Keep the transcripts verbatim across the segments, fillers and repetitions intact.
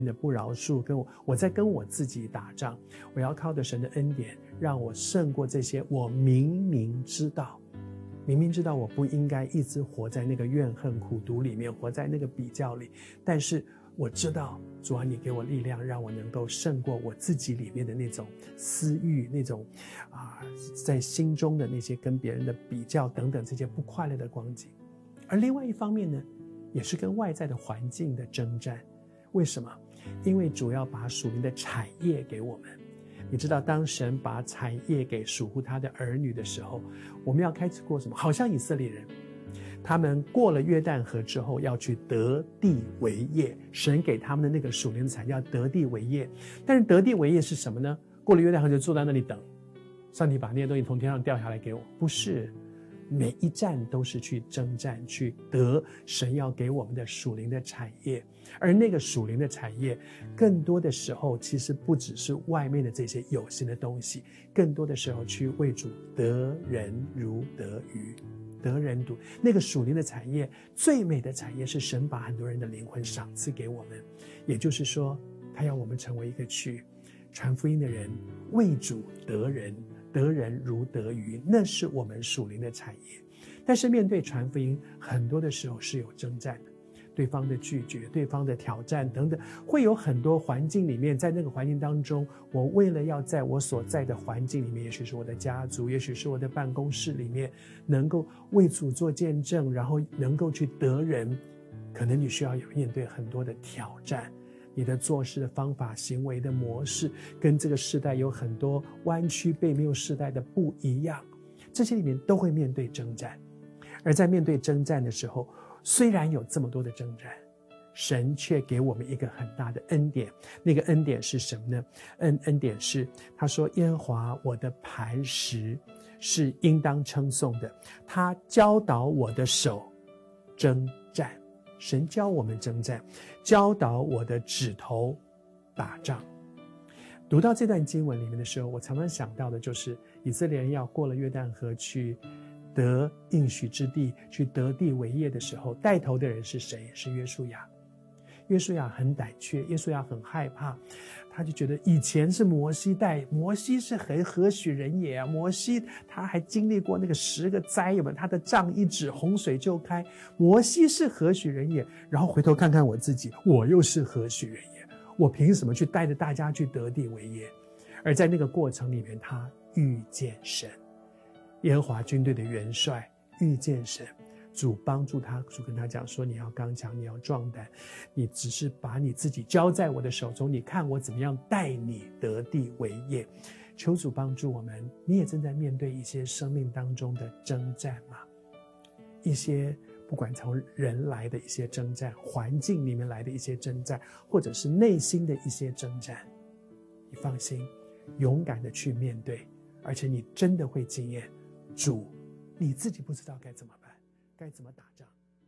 的不饶恕，跟我我在跟我自己打仗，我要靠着神的恩典，让我胜过这些我明明知道明明知道我不应该一直活在那个怨恨苦毒里面，活在那个比较里，但是我知道主啊，你给我力量，让我能够胜过我自己里面的那种私欲，那种啊，在心中的那些跟别人的比较等等这些不快乐的光景。而另外一方面呢，也是跟外在的环境的征战。为什么？因为主要把属灵的产业给我们。你知道，当神把产业给属乎他的儿女的时候，我们要开始过什么？好像以色列人，他们过了约旦河之后要去得地为业，神给他们的那个属灵的产业要得地为业。但是得地为业是什么呢？过了约旦河就坐在那里等上帝把那些东西从天上掉下来给我？不是，每一站都是去征战，去得神要给我们的属灵的产业。而那个属灵的产业，更多的时候其实不只是外面的这些有形的东西，更多的时候去为主得人如得鱼，得人如。那个属灵的产业，最美的产业是神把很多人的灵魂赏赐给我们，也就是说，他要我们成为一个去传福音的人，为主得人，得人如得鱼，那是我们属灵的产业。但是面对传福音，很多的时候是有征战的，对方的拒绝，对方的挑战等等，会有很多环境里面，在那个环境当中，我为了要在我所在的环境里面，也许是我的家族，也许是我的办公室里面，能够为主做见证，然后能够去得人，可能你需要有面对很多的挑战，你的做事的方法、行为的模式跟这个世代有很多弯曲背谬世代的不一样，这些里面都会面对征战。而在面对征战的时候，虽然有这么多的征战，神却给我们一个很大的恩典。那个恩典是什么呢？恩恩典是他说，耶和华我的磐石是应当称颂的，他教导我的手征战。神教我们征战，教导我的指头打仗。读到这段经文里面的时候，我常常想到的就是以色列人要过了约旦河去得应许之地，去得地为业的时候，带头的人是谁？是约书亚。约书亚很胆怯，约书亚很害怕，他就觉得以前是摩西带，摩西是很何许人也啊？摩西他还经历过那个十个灾，有没有？他的杖一指，洪水就开。摩西是何许人也？然后回头看看我自己，我又是何许人也？我凭什么去带着大家去得地为业？而在那个过程里面，他遇见神，耶和华军队的元帅遇见神。主帮助他，主跟他讲说，你要刚强，你要壮胆，你只是把你自己交在我的手中，你看我怎么样带你得地为业。求主帮助我们。你也正在面对一些生命当中的征战吗？一些不管从人来的一些征战，环境里面来的一些征战，或者是内心的一些征战，你放心，勇敢的去面对，而且你真的会经验主，你自己不知道该怎么办，该怎么打仗。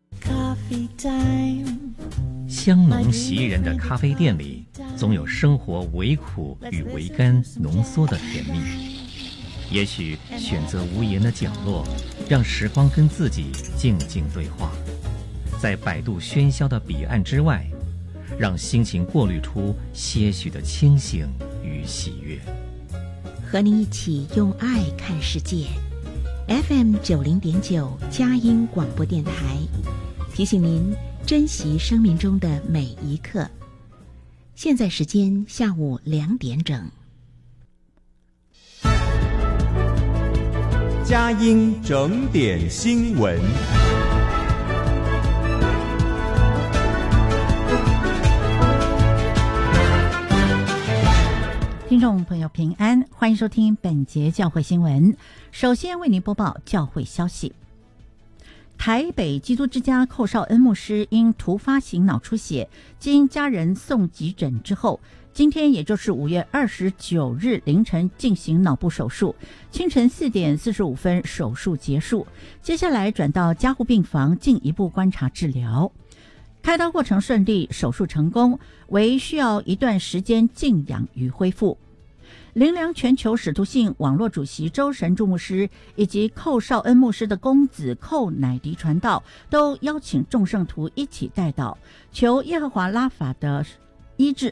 香浓袭人的咖啡店里，总有生活微苦与微甘浓缩的甜蜜。也许选择无言的角落，让时光跟自己静静对话，在百度喧嚣的彼岸之外，让心情过滤出些许的清醒与喜悦。 和你一起用爱看世界。F M 九零点九佳音广播电台，提醒您珍惜生命中的每一刻。现在时间下午两点整。 佳音整点新闻。 听众朋友平安，欢迎收听本节教会新闻。首先为您播报教会消息。台北基督之家寇绍恩牧师因突发型脑出血，经家人送急诊之后，今天也就是五月二十九日凌晨进行脑部手术，清晨四点四十五分手术结束，接下来转到加护病房进一步观察治疗。开刀过程顺利，手术成功，唯需要一段时间静养与恢复。灵粮全球使徒信网络主席周神助牧师以及寇绍恩牧师的公子寇乃迪传道，都邀请众圣徒一起代祷，求耶和华拉法的医治